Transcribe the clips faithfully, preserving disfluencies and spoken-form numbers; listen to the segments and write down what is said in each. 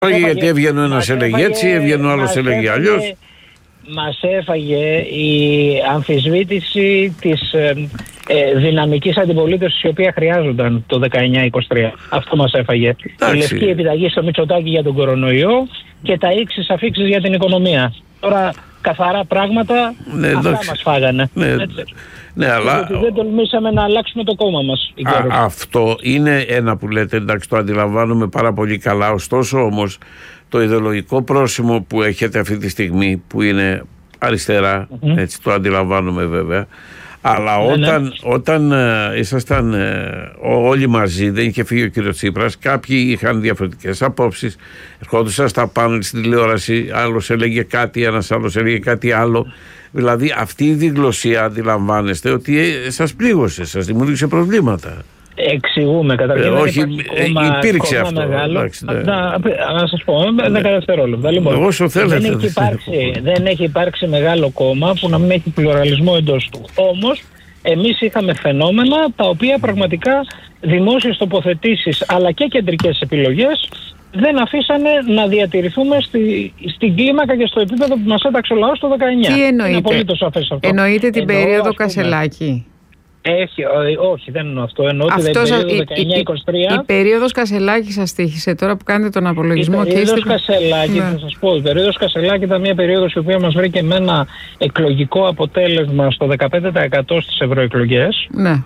Όχι, γιατί έβγαινε ο ένας έλεγε έτσι, έβγαινε ο άλλος έλεγε αλλιώς. Μας έφαγε η αμφισβήτηση της ε, ε, δυναμικής αντιπολίτευσης η οποία χρειάζονταν το δεκαεννιά είκοσι τρία. Αυτό μας έφαγε. Εντάξει. Η λευκή επιταγή στο Μητσοτάκη για τον κορονοϊό και τα ίξις αφίξεις για την οικονομία. Τώρα καθαρά πράγματα, ναι, αυτά εντάξει. μας φάγανε. Ναι, ναι, αλλά... Γιατί δεν τολμήσαμε να αλλάξουμε το κόμμα μας. Α, αυτό είναι ένα που λέτε, εντάξει, το αντιλαμβάνομαι πάρα πολύ καλά. Ωστόσο όμως το ιδεολογικό πρόσημο που έχετε αυτή τη στιγμή, που είναι αριστερά, mm-hmm. έτσι το αντιλαμβάνομαι βέβαια, αλλά ναι, όταν, ναι. όταν ε, ήσασταν ε, όλοι μαζί, δεν είχε φύγει ο κύριος Τσίπρας, κάποιοι είχαν διαφορετικές απόψεις, ερχόντουσαν στα πάνελ στην τηλεόραση, άλλος έλεγε κάτι, ένας άλλος έλεγε κάτι άλλο. Δηλαδή αυτή η διγλωσία, αντιλαμβάνεστε ότι ε, σας πλήγωσε, σας δημιούργησε προβλήματα. Εξηγούμε καταρχήν. Ε, όχι, κόμμα, υπήρξε κόμμα αυτό. Μεγάλο. Εντάξει, ναι. να, να σας πω, δέκα δευτερόλεπτα. Λοιπόν, όσο θέλετε. Δεν έχει, υπάρξει, δεν έχει υπάρξει μεγάλο κόμμα που να μην έχει πλουραλισμό εντός του. Όμως, εμείς είχαμε φαινόμενα τα οποία πραγματικά δημόσιες τοποθετήσεις αλλά και κεντρικές επιλογές δεν αφήσανε να διατηρηθούμε στη, στην κλίμακα και στο επίπεδο που μας έταξε ο λαός το δεκαεννιά. Τι εννοείτε? Είναι απολύτως σαφές αυτό. Εννοείτε την Εννοώ, περίοδο Κασελάκη? Έχει, όχι, δεν εννοώ αυτό. Εννοώ την περίοδο δεκαεννιά είκοσι τρία. Η, η περίοδος Κασελάκη σας τύχησε τώρα που κάνετε τον απολογισμό? Η περίοδος είστε... Κασελάκη, ναι. θα σας πω, η περίοδος Κασελάκη ήταν μια περίοδος η οποία μας βρήκε με ένα εκλογικό αποτέλεσμα στο δεκαπέντε τοις εκατό στις ευρωεκλογές. Ναι.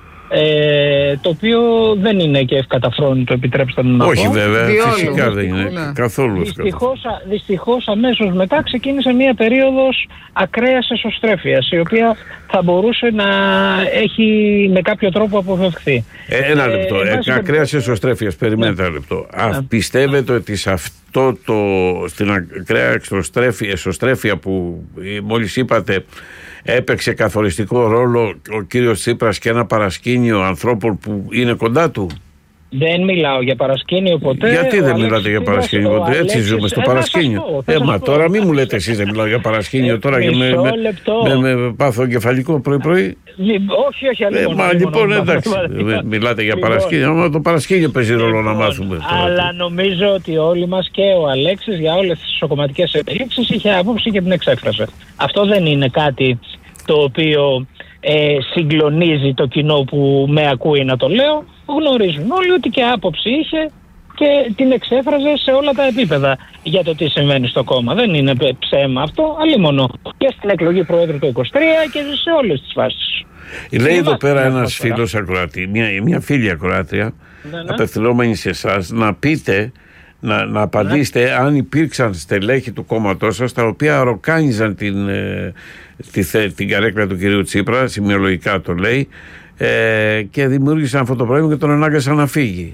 Ε, το οποίο δεν είναι και ευκαταφρόνητο, επιτρέψτε να πω. Όχι βέβαια, Διόλου. φυσικά δεν είναι ναι. καθόλου δυστυχώς, δυστυχώς αμέσως μετά ξεκίνησε μια περίοδος ακραίας εσωστρέφειας, η οποία θα μπορούσε να έχει με κάποιο τρόπο αποφευχθεί. Ε, ένα λεπτό, ε, ε, ακραίας εσωστρέφειας, περιμένετε ένα λεπτό. Ναι. Α, πιστεύετε ότι σε αυτό το, στην ακραία εσωστρέφεια που μόλις είπατε, έπαιξε καθοριστικό ρόλο ο κύριος Τσίπρας και ένα παρασκήνιο ανθρώπων που είναι κοντά του? Δεν μιλάω για παρασκήνιο ποτέ. Γιατί δεν μιλάτε για παρασκήνιο ποτέ? Έτσι Αλέξης, ζούμε στο παρασκήνιο. Ε, μα τώρα μην μου λέτε εσείς δεν μιλάω για παρασκήνιο τώρα και με, με, με, με πάθο εγκεφαλικό πρωί-πρωί. Όχι, όχι, αλλήμον. Ε, μα λοιπόν εντάξει, μιλάτε για παρασκήνιο. Μα το παρασκήνιο παίζει ρόλο να μάθουμε. Αλλά νομίζω ότι όλοι μας και ο Αλέξης για όλες τις ισοκομματικές εξελίξεις είχε άποψη και την εξέφρασε. Αυτό δεν είναι κάτι το οποίο ε, συγκλονίζει το κοινό που με ακούει να το λέω. Γνωρίζουν όλοι ότι και άποψη είχε και την εξέφραζε σε όλα τα επίπεδα για το τι συμβαίνει στο κόμμα. Δεν είναι ψέμα αυτό, αλλήμονο. Και στην εκλογή Προέδρου το είκοσι τρία και σε όλες τις φάσεις. Λέει εδώ πέρα ένας φίλος ακροατή, μια, μια φίλη ακροάτρια, ναι, ναι. απευθυνόμενη σε εσάς, να πείτε, να, να απαντήσετε ναι. αν υπήρξαν στελέχη του κόμματός σας τα οποία ροκάνιζαν την, ε, τη, την καρέκλα του κυρίου Τσίπρα, σημειολογικά το λέει, ε, και δημιούργησαν αυτό το πρόβλημα και τον ανάγκασαν να φύγει.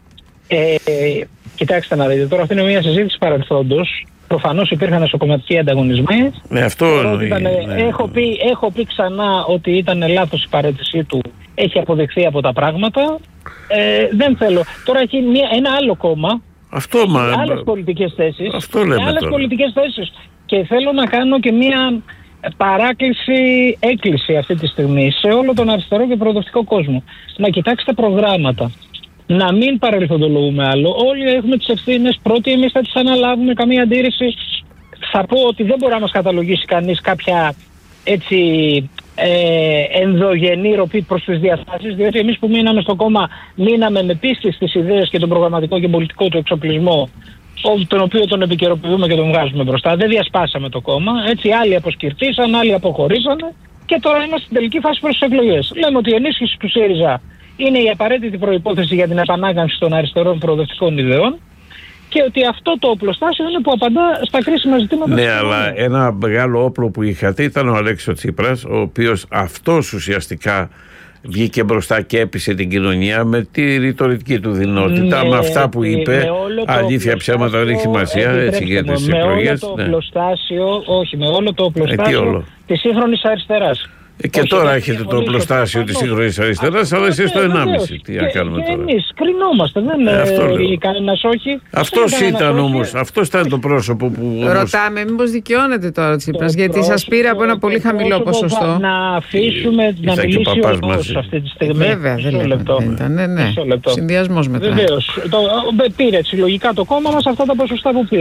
Ε, κοιτάξτε να δείτε, τώρα αυτή είναι μια συζήτηση παρελθόντος. Προφανώς υπήρχαν εσωκομματικοί ανταγωνισμοί. Ναι, αυτό ήταν, ναι. έχω, πει, έχω πει ξανά ότι ήταν λάθος η παρέτησή του. Έχει αποδειχθεί από τα πράγματα. Ε, δεν θέλω. Τώρα έχει μια, ένα άλλο κόμμα. Αυτό μα... άλλες πολιτικές θέσεις. Αυτό λέμε άλλες τώρα. πολιτικές θέσεις. Και θέλω να κάνω και μια παράκληση, έκκληση αυτή τη στιγμή σε όλο τον αριστερό και προοδευτικό κόσμο. Να κοιτάξετε προγράμματα. Να μην παρελθοντολογούμε άλλο. Όλοι έχουμε τις ευθύνες. Πρώτοι εμείς θα τις αναλάβουμε. Καμία αντίρρηση. Θα πω ότι δεν μπορεί να μας καταλογίσει κανείς κάποια έτσι ε, ενδογενή ροπή προς τις διαστάσεις, διότι εμείς που μείναμε στο κόμμα μείναμε με πίστη στις ιδέες και τον προγραμματικό και πολιτικό του εξοπλισμό, τον οποίο τον επικαιροποιούμε και τον βγάζουμε μπροστά. Δεν διασπάσαμε το κόμμα. Έτσι άλλοι αποσκυρτήσαν, άλλοι αποχωρήσανε και τώρα είμαστε στην τελική φάση προς τις εκλογές. Λέμε ότι η ενίσχυση του ΣΥΡΙΖΑ είναι η απαραίτητη προϋπόθεση για την επανάκαμψη των αριστερών προοδευτικών ιδεών και ότι αυτό το οπλοστάσιο είναι που απαντά στα κρίσιμα ζητήματα. Ναι, αλλά ένα μεγάλο όπλο που είχατε ήταν ο Αλέξης Τσίπρας, ο οποίος αυτός ουσιαστικά βγήκε μπροστά και έπεισε την κοινωνία με τη ρητορική του δυνότητα, με, με αυτά που είπε, αλήθεια ψέματα δεν έχει σημασία, έτσι γίνεται στις εκλογές. Με όλο το οπλοστάσιο, ναι. όχι, με όλο το οπλοστάσιο ε, της σύγχρονης αριστεράς. Και όχι, τώρα έχετε το οπλοστάσιο της σύγχρονης αριστεράς, αλλά εσείς το ενάμιση. Τι να κάνουμε και τώρα. Εμείς κρινόμαστε, δεν είναι κανένας όχι. Αυτός ήταν όμως, αυτός ήταν το πρόσωπο που. Όμως... Ρωτάμε, μήπως δικαιώνεται τώρα ο Τσίπρας, γιατί σας πήρε από ένα πολύ χαμηλό ποσοστό. Να αφήσουμε να μιλήσει ο λαός αυτή τη στιγμή. Βέβαια, δεν ήταν. Ναι, ναι. Συνδυασμός μετά. Βεβαίως. Πήρε συλλογικά το κόμμα μας αυτά τα ποσοστά που πήρε.